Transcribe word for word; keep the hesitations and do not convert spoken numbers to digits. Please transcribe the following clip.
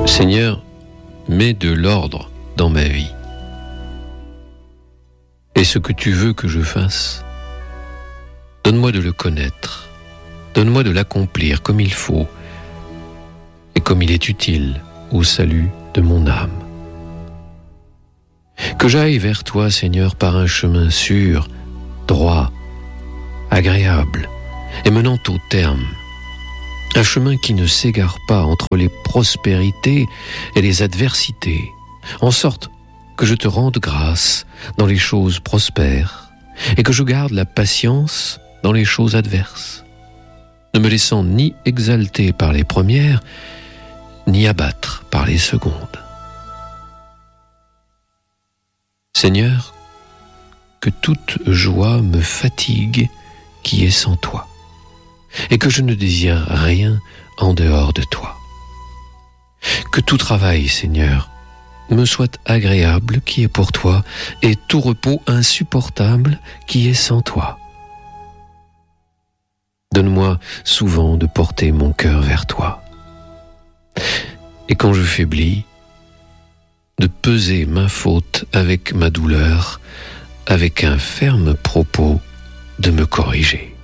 Seigneur, mets de l'ordre dans ma vie. Et ce que tu veux que je fasse, donne-moi de le connaître, donne-moi de l'accomplir comme il faut et comme il est utile au salut de mon âme. Que j'aille vers toi, Seigneur, par un chemin sûr, droit, agréable et menant au terme. Un chemin qui ne s'égare pas entre les prospérités et les adversités, en sorte que je te rende grâce dans les choses prospères et que je garde la patience dans les choses adverses, ne me laissant ni exalter par les premières, ni abattre par les secondes. Seigneur, que toute joie me fatigue qui est sans toi, et que je ne désire rien en dehors de toi. Que tout travail, Seigneur, me soit agréable qui est pour toi, et tout repos insupportable qui est sans toi. Donne-moi souvent de porter mon cœur vers toi, et quand je faiblis, de peser ma faute avec ma douleur, avec un ferme propos de me corriger.